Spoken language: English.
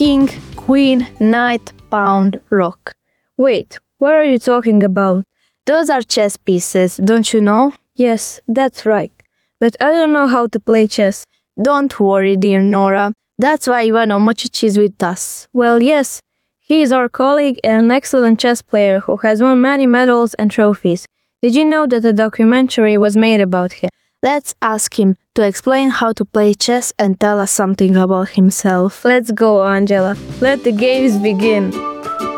king, queen, knight, pawn, rook. Wait, what are you talking about? Those are chess pieces, don't you know? Yes, that's right. But I don't know how to play chess. Don't worry, dear Nora. That's why Ivano Močić is with us. Well, yes, he is our colleague and an excellent chess player who has won many medals and trophies. Did you know that a documentary was made about him? Let's ask him to explain how to play chess and tell us something about himself. Let's go, Angela. Let the games begin.